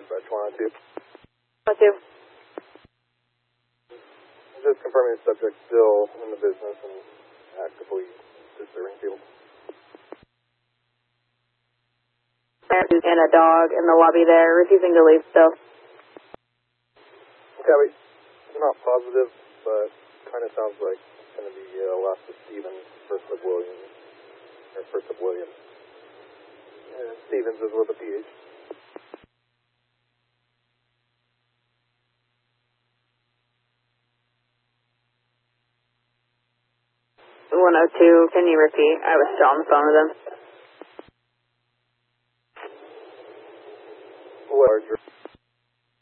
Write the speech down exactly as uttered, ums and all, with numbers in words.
dispatch one oh two. one oh two. Just confirming the subject still in the business and actively disturbing people. And a dog in the lobby there, refusing to leave still. Copy. I'm not positive, but kind of sounds like it's going to be uh, last of Stevens, first of Williams, or first of Williams. And Stevens is with a P H. one oh two, can you repeat? I was still on the phone with him.